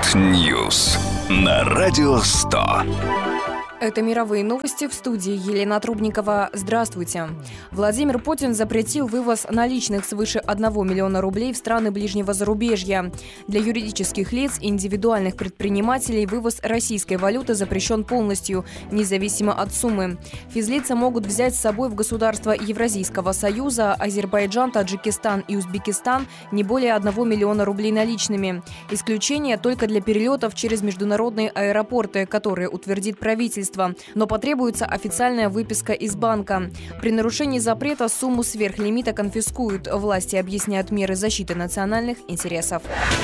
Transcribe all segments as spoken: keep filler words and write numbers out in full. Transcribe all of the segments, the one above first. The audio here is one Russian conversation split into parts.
World News на Радио сто. Это мировые новости, в студии Елена Трубникова. Здравствуйте. Владимир Путин запретил вывоз наличных свыше одного миллиона рублей в страны ближнего зарубежья. Для юридических лиц и индивидуальных предпринимателей вывоз российской валюты запрещен полностью, независимо от суммы. Физлица могут взять с собой в государства Евразийского союза, Азербайджан, Таджикистан и Узбекистан не более одного миллиона рублей наличными. Исключение только для перелетов через международные аэропорты, которые утвердит правительство. Но потребуется официальная выписка из банка. При нарушении запрета сумму сверхлимита конфискуют. Власти объясняют меры защиты национальных интересов.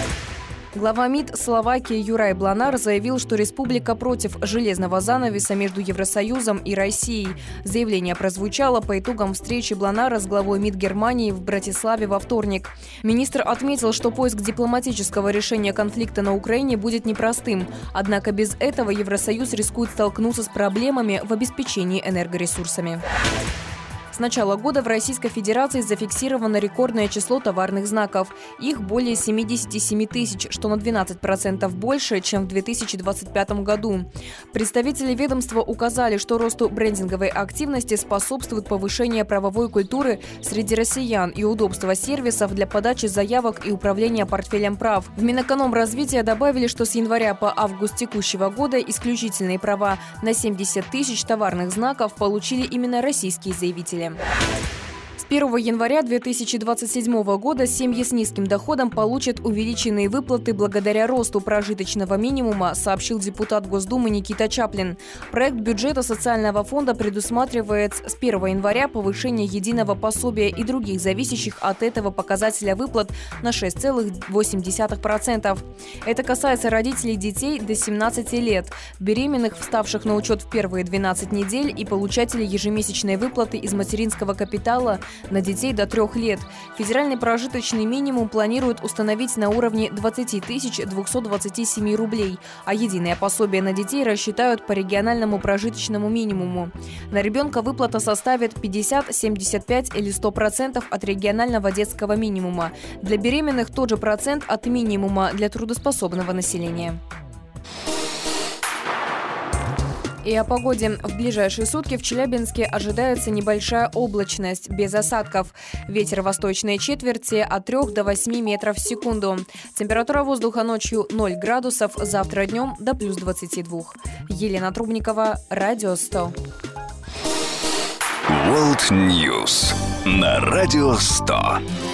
Глава МИД Словакии Юрай Бланар заявил, что республика против железного занавеса между Евросоюзом и Россией. Заявление прозвучало по итогам встречи Бланара с главой МИД Германии в Братиславе во вторник. Министр отметил, что поиск дипломатического решения конфликта на Украине будет непростым. Однако без этого Евросоюз рискует столкнуться с проблемами в обеспечении энергоресурсами. С начала года в Российской Федерации зафиксировано рекордное число товарных знаков. Их более семьдесят семь тысяч, что на двенадцать процентов больше, чем в две тысячи двадцать пятом году. Представители ведомства указали, что росту брендинговой активности способствует повышение правовой культуры среди россиян и удобство сервисов для подачи заявок и управления портфелем прав. В Минэкономразвития добавили, что с января по август текущего года исключительные права на семьдесят тысяч товарных знаков получили именно российские заявители. С первого января две тысячи двадцать седьмого года семьи с низким доходом получат увеличенные выплаты благодаря росту прожиточного минимума, сообщил депутат Госдумы Никита Чаплин. Проект бюджета социального фонда предусматривает с первого января повышение единого пособия и других зависящих от этого показателя выплат на шесть целых восемь десятых процента. Это касается родителей детей до семнадцати лет, беременных, вставших на учет в первые двенадцать недель и получателей ежемесячной выплаты из материнского капитала на детей до трех лет. Федеральный прожиточный минимум планируют установить на уровне двадцать тысяч двести двадцать семь рублей, а единое пособие на детей рассчитают по региональному прожиточному минимуму. На ребенка выплата составит пятьдесят, семьдесят пять или сто процентов от регионального детского минимума. Для беременных тот же процент от минимума для трудоспособного населения. И о погоде. В ближайшие сутки в Челябинске ожидается небольшая облачность, без осадков. Ветер восточной четверти от трёх до восьми метров в секунду. Температура воздуха ночью ноль градусов, завтра днем до плюс двадцати двух. Елена Трубникова, Радио сто. World News на Радио сто.